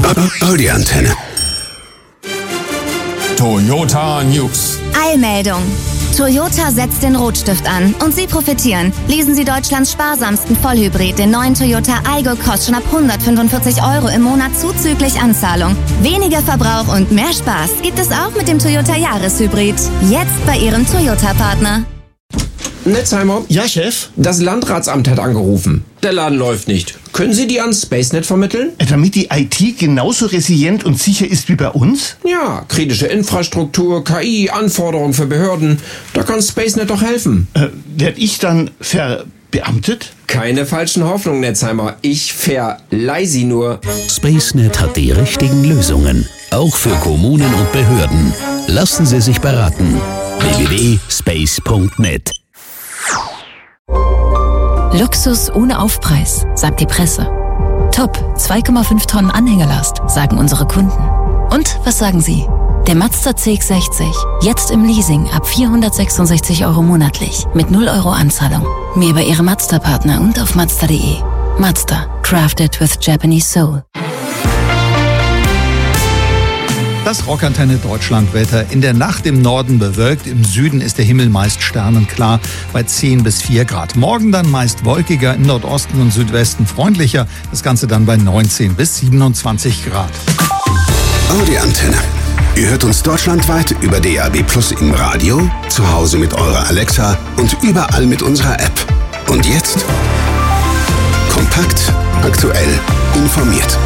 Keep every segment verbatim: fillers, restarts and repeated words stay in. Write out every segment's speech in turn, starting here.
Audi-Antenne. Toyota News. Eilmeldung. Toyota setzt den Rotstift an und Sie profitieren. Lesen Sie Deutschlands sparsamsten Vollhybrid, den neuen Toyota Aygo, kostet schon ab hundertfünfundvierzig Euro im Monat zuzüglich Anzahlung. Weniger Verbrauch und mehr Spaß gibt es auch mit dem Toyota Jahreshybrid. Jetzt bei Ihrem Toyota-Partner. Netzheimer? Ja, Chef? Das Landratsamt hat angerufen. Der Laden läuft nicht. Können Sie die an SpaceNet vermitteln? Damit die I T genauso resilient und sicher ist wie bei uns? Ja, kritische Infrastruktur, K I, Anforderungen für Behörden. Da kann SpaceNet doch helfen. Äh, werd ich dann verbeamtet? Keine falschen Hoffnungen, Netzheimer. Ich verleih sie nur. SpaceNet hat die richtigen Lösungen. Auch für Kommunen und Behörden. Lassen Sie sich beraten. w w w punkt space punkt net. Luxus ohne Aufpreis, sagt die Presse. Top, zwei Komma fünf Tonnen Anhängerlast, sagen unsere Kunden. Und was sagen Sie? Der Mazda C X sechzig, jetzt im Leasing ab vierhundertsechsundsechzig Euro monatlich, mit null Euro Anzahlung. Mehr bei Ihrem Mazda-Partner und auf mazda punkt de. Mazda, crafted with Japanese soul. Das Rockantenne Deutschlandwetter. In der Nacht im Norden bewölkt, im Süden ist der Himmel meist sternenklar bei zehn bis vier Grad. Morgen dann meist wolkiger, im Nordosten und Südwesten freundlicher. Das Ganze dann bei neunzehn bis siebenundzwanzig Grad. Audi-Antenne. Ihr hört uns deutschlandweit über D A B Plus im Radio, zu Hause mit eurer Alexa und überall mit unserer App. Und jetzt kompakt, aktuell, informiert.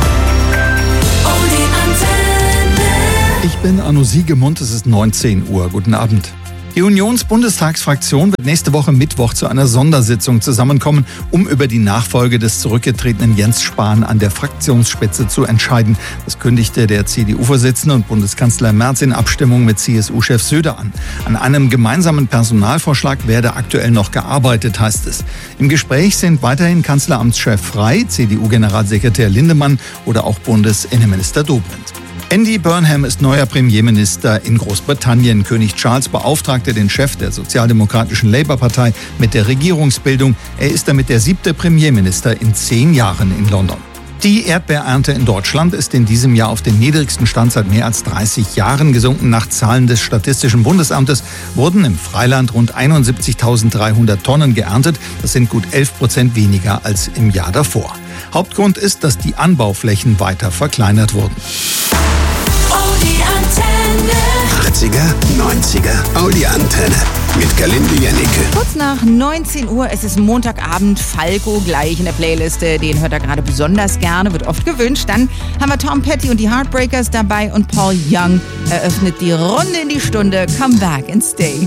Ich bin Arno Siegemund, es ist neunzehn Uhr. Guten Abend. Die Unionsbundestagsfraktion wird nächste Woche Mittwoch zu einer Sondersitzung zusammenkommen, um über die Nachfolge des zurückgetretenen Jens Spahn an der Fraktionsspitze zu entscheiden. Das kündigte der C D U-Vorsitzende und Bundeskanzler Merz in Abstimmung mit C S U-Chef Söder an. An einem gemeinsamen Personalvorschlag werde aktuell noch gearbeitet, heißt es. Im Gespräch sind weiterhin Kanzleramtschef Frey, C D U-Generalsekretär Lindemann oder auch Bundesinnenminister Dobrindt. Andy Burnham ist neuer Premierminister in Großbritannien. König Charles beauftragte den Chef der sozialdemokratischen Labour-Partei mit der Regierungsbildung. Er ist damit der siebte Premierminister in zehn Jahren in London. Die Erdbeerernte in Deutschland ist in diesem Jahr auf den niedrigsten Stand seit mehr als dreißig Jahren gesunken. Nach Zahlen des Statistischen Bundesamtes wurden im Freiland rund einundsiebzigtausenddreihundert Tonnen geerntet. Das sind gut elf Prozent weniger als im Jahr davor. Hauptgrund ist, dass die Anbauflächen weiter verkleinert wurden. achtziger, neunziger, Audi-Antenne mit Galinde Jennecke. Kurz nach neunzehn Uhr, es ist Montagabend, Falco gleich in der Playliste. Den hört er gerade besonders gerne, wird oft gewünscht. Dann haben wir Tom Petty und die Heartbreakers dabei und Paul Young eröffnet die Runde in die Stunde. Come back and stay.